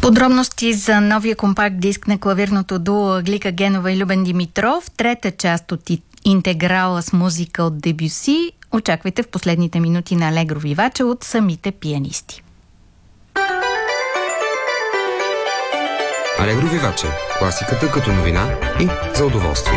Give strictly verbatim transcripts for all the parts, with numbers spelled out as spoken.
Подробности за новия компакт диск на клавирното дуо Аглика Генова и Любен Димитров, трета част от интеграла с музика от Дебюси, очаквайте в последните минути на Алегро Виваче от самите пианисти. Алегро Виваче. Класиката като новина и за удоволствие.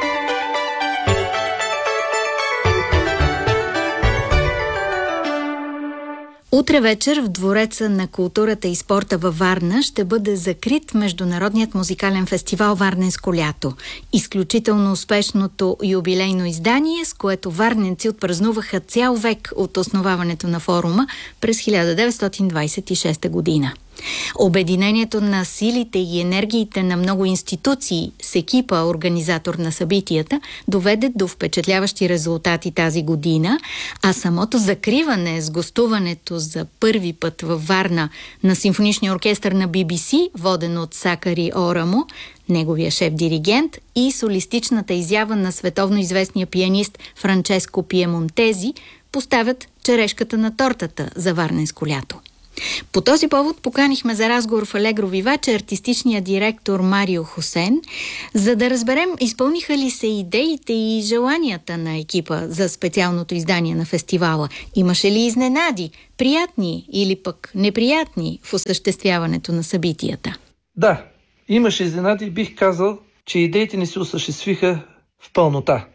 Утре вечер в Двореца на културата и спорта във Варна ще бъде закрит Международният музикален фестивал Варненско лято. Изключително успешното юбилейно издание, с което варненци отпразнуваха цял век от основаването на форума през хиляда деветстотин двадесет и шеста година. Обединението на силите и енергиите на много институции с екипа организатор на събитията доведе до впечатляващи резултати тази година, а самото закриване с гостуването за първи път във Варна на симфоничния оркестър на Би Би Си, воден от Сакари Орамо, неговия шеф-диригент, и солистичната изява на световно известния пианист Франческо Пиемонтези поставят черешката на тортата за Варненско лято. По този повод поканихме за разговор в Алегро Виваче артистичния директор Марио Хосен, за да разберем изпълниха ли се идеите и желанията на екипа за специалното издание на фестивала. Имаше ли изненади, приятни или пък неприятни в осъществяването на събитията? Да, имаше изненади и бих казал, че идеите ни се осъществиха в пълнота.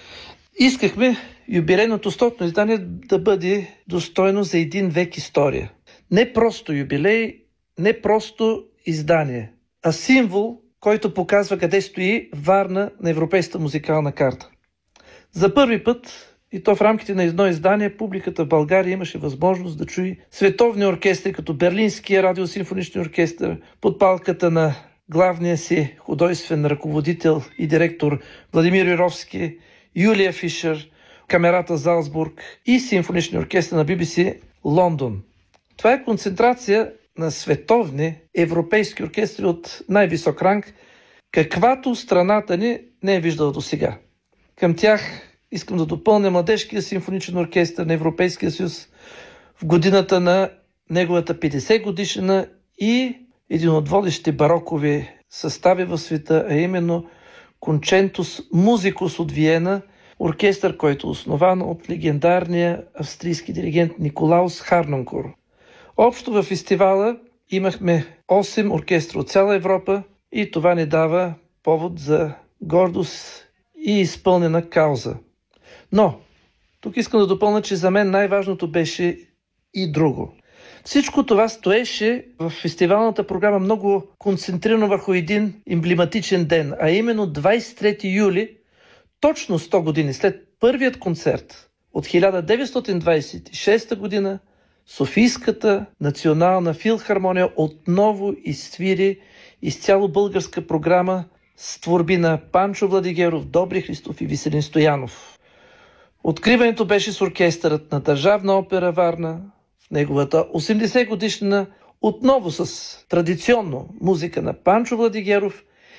Искахме юбилейното стотно издание да бъде достойно за един век история. Не просто юбилей, не просто издание, а символ, който показва къде стои Варна на европейската музикална карта. За първи път, и то в рамките на едно издание, публиката в България имаше възможност да чуи световни оркестри, като Берлинския радиосимфоничен оркестър, под палката на главния си художествен ръководител и директор Владимир Юровски, Юлия Фишер, Камерата Залцбург и симфоничния оркестър на Би Би Си Лондон. Това е концентрация на световни европейски оркестри от най-висок ранг, каквато страната ни не е виждала до сега. Към тях искам да допълня Младежкия симфоничен оркестър на Европейския съюз в годината на неговата петдесет годишнина и един от водещите барокови състави в света, а именно Кончентус Музикус от Виена, оркестър, който е основан от легендарния австрийски диригент Николаус Харнонкор. Общо във фестивала имахме осем оркестра от цяла Европа и това ни дава повод за гордост и изпълнена кауза. Но, тук искам да допълня, че за мен най-важното беше и друго. Всичко това стоеше в фестивалната програма много концентрирано върху един емблематичен ден, а именно двадесет и трети юли, точно сто години след първият концерт от хиляда деветстотин двадесет и шеста година, Софийската национална филхармония отново изсвири изцяло българска програма с творби на Панчо Владигеров, Добри Христов и Веселин Стоянов. Откриването беше с оркестърът на Държавна опера Варна в неговата осемдесет годишнина, отново с традиционно музика на Панчо Владигеров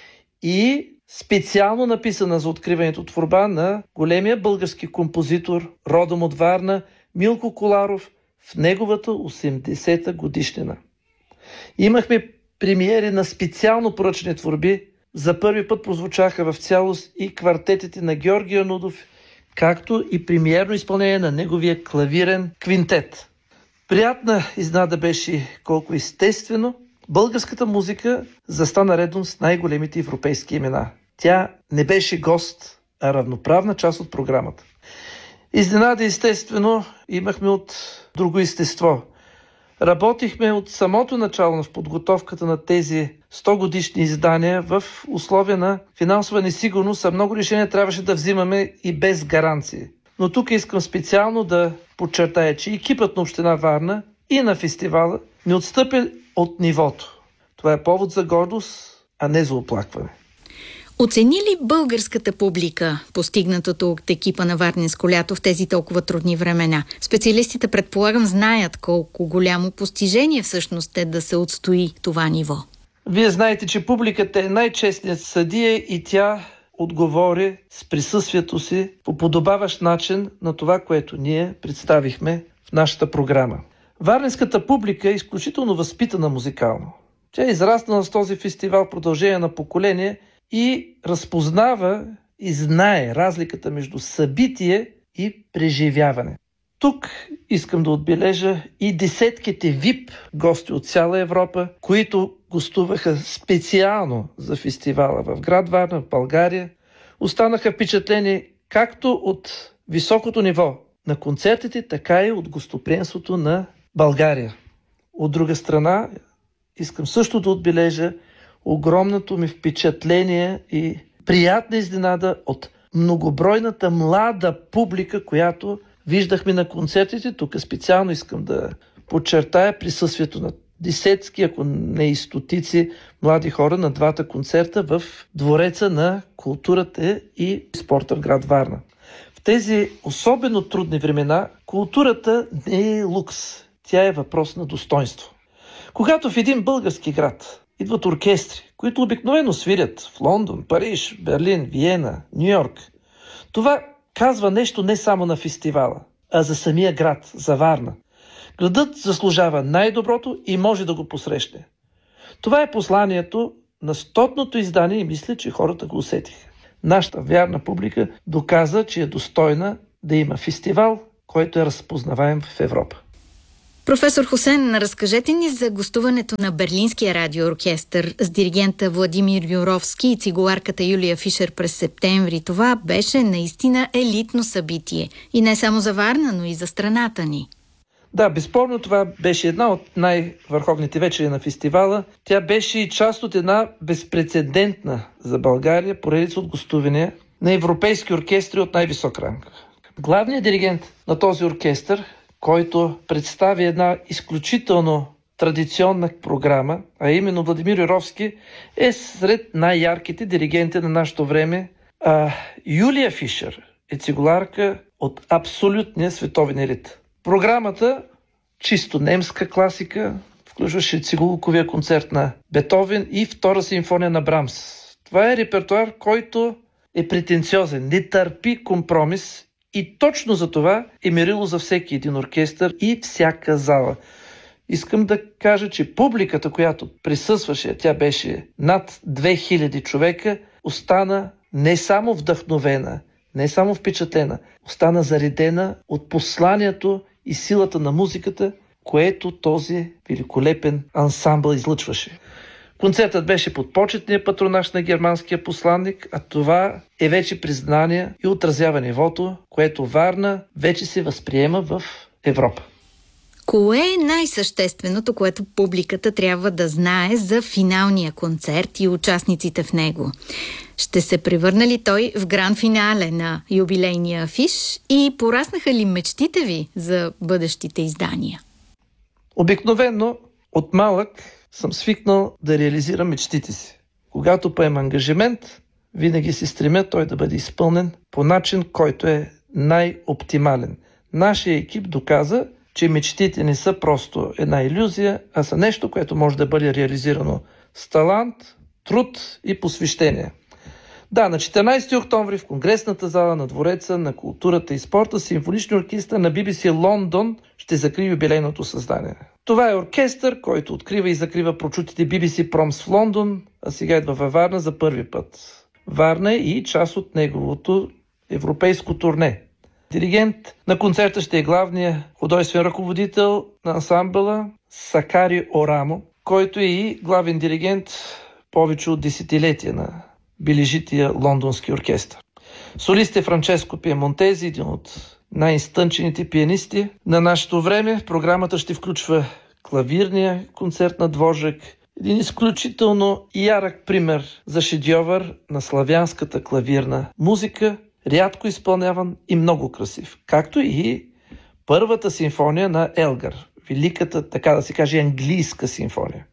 и специално написана за откриването творба на големия български композитор, родом от Варна, Милко Коларов, в неговата осемдесета годишнина. Имахме премиери на специално поръчани творби. За първи път прозвучаха в цялост и квартетите на Георги Янудов, както и премиерно изпълнение на неговия клавирен квинтет. Приятна изненада беше колко естествено българската музика застана редом с най-големите европейски имена. Тя не беше гост, а равноправна част от програмата. Изненада, естествено, имахме от друго естество. Работихме от самото начало в подготовката на тези сто годишни издания в условия на финансова несигурност, а много решения трябваше да взимаме и без гаранции. Но тук искам специално да подчертая, че екипът на община Варна и на фестивала не отстъпи от нивото. Това е повод за гордост, а не за оплакване. Оцени ли българската публика постигнатото от екипа на Варненско лято в тези толкова трудни времена? Специалистите, предполагам, знаят колко голямо постижение всъщност е да се отстои това ниво. Вие знаете, че публиката е най-честният съдия и тя отговори с присъствието си по подобаващ начин на това, което ние представихме в нашата програма. Варненската публика е изключително възпитана музикално. Тя е израснала с този фестивал в продължение на поколение и разпознава и знае разликата между събитие и преживяване. Тук искам да отбележа и десетките вип гости от цяла Европа, които гостуваха специално за фестивала в град Варна, в България. Останаха впечатлени както от високото ниво на концертите, така и от гостоприемството на България. От друга страна, искам също да отбележа огромното ми впечатление и приятна изненада от многобройната млада публика, която виждахме на концертите. Тук специално искам да подчертая присъствието на десетки, ако не и стотици млади хора на двата концерта в Двореца на културата и спорта в град Варна. В тези особено трудни времена културата не е лукс, тя е въпрос на достоинство. Когато в един български град идват оркестри, които обикновено свирят в Лондон, Париж, Берлин, Виена, Ню-Йорк, това казва нещо не само на фестивала, а за самия град, за Варна. Градът заслужава най-доброто и може да го посрещне. Това е посланието на стотното издание и мисля, че хората го усетиха. Нашата вярна публика доказа, че е достойна да има фестивал, който е разпознаваем в Европа. Професор Хусен, разкажете ни за гостуването на Берлинския радиооркестър с диригента Владимир Юровски и цигуларката Юлия Фишер през септември. Това беше наистина елитно събитие. И не само за Варна, но и за страната ни. Да, безспорно това беше една от най-върховните вечери на фестивала. Тя беше и част от една безпрецедентна за България поредица от гостувания на европейски оркестри от най-висок ранг. Главният диригент на този оркестър, който представи една изключително традиционна програма, а именно Владимир Юровски, е сред най-ярките диригенти на нашето време. А Юлия Фишер е цигуларка от абсолютния световен елит. Програмата, чисто немска класика, включваше цигулковия концерт на Бетовен и втора симфония на Брамс. Това е репертуар, който е претенциозен, не търпи компромис и точно за това е мерило за всеки един оркестър и всяка зала. Искам да кажа, че публиката, която присъстваше, тя беше над две хиляди човека, остана не само вдъхновена, не само впечатлена, остана заредена от посланието и силата на музиката, което този великолепен ансамбъл излъчваше. Концертът беше под почетния патронаж на германския посланник, а това е вече признание и отразява нивото, което Варна вече се възприема в Европа. Кое е най-същественото, което публиката трябва да знае за финалния концерт и участниците в него? Ще се превърна ли той в гранд финале на юбилейния афиш и пораснаха ли мечтите ви за бъдещите издания? Обикновено от малък съм свикнал да реализирам мечтите си. Когато поема ангажимент, винаги се стремя той да бъде изпълнен по начин, който е най-оптимален. Нашия екип доказа, че мечтите не са просто една илюзия, а са нещо, което може да бъде реализирано с талант, труд и посвещение. Да, на четиринайсети октомври в Конгресната зала на Двореца на културата и спорта симфоничния оркестър на Би Би Си Лондон ще закрие юбилейното създание. Това е оркестър, който открива и закрива прочутите Би Би Си Промс в Лондон, а сега идва във Варна за първи път. Варна е и част от неговото европейско турне. Диригент на концерта ще е главният художествен ръководител на ансамбъла Сакари Орамо, който е и главен диригент повече от десетилетия на бележития лондонски оркестър. Солист е Франческо Пиемонтези, един от най-изтънчените пианисти на нашето време. Програмата ще включва клавирния концерт на Дворжак, един изключително ярък пример за шедьовър на славянската клавирна музика, рядко изпълняван и много красив, както и първата симфония на Елгар, великата, така да се каже, английска симфония.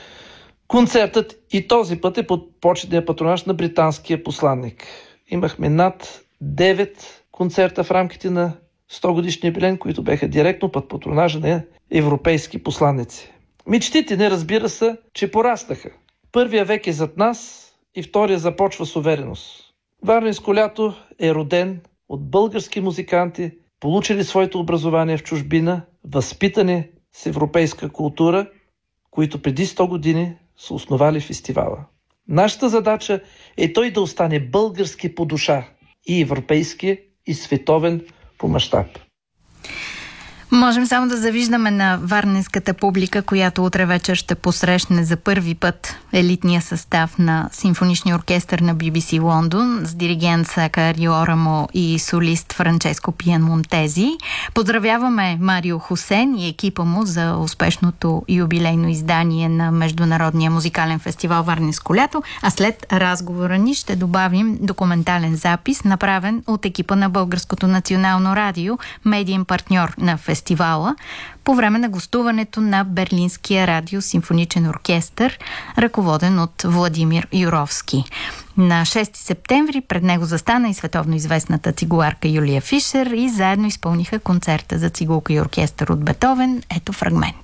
Концертът и този път е под почетния патронаж на британския посланник. Имахме над девет концерта в рамките на сто годишния юбилей, които бяха директно под патронажа на европейски посланници. Мечтите не, разбира се, че порастаха. Първия век е зад нас и втория започва с увереност. Варненско лято е роден от български музиканти, получили своето образование в чужбина, възпитани с европейска култура, които преди сто години са основали фестивала. Нашата задача е той да остане български по душа и европейски, и световен по мащаб. Можем само да завиждаме на варненската публика, която утре вечер ще посрещне за първи път елитния състав на симфоничния оркестър на Би Би Си Лондон с диригент Сака Риорамо и солист Франческо Пиемонтези. Поздравяваме Марио Хусен и екипа му за успешното юбилейно издание на Международния музикален фестивал Варненско лято, а след разговора ни ще добавим документален запис, направен от екипа на Българското национално радио, медиен партньор на фестивала. фестивала по време на гостуването на Берлинския радиосимфоничен оркестър, ръководен от Владимир Юровски. На шести септември пред него застана и световно известната цигуларка Юлия Фишер и заедно изпълниха концерта за цигулка и оркестър от Бетовен. Ето фрагмент.